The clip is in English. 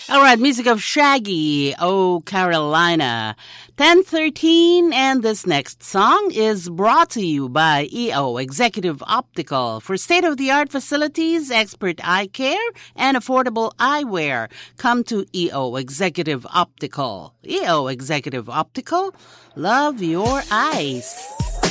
All right, music of Shaggy, Oh Carolina. 10:13, and this next song is brought to you by EO Executive Optical for state-of-the-art facilities, expert eye care, and affordable eyewear. Come to EO Executive Optical. EO Executive Optical, love your eyes.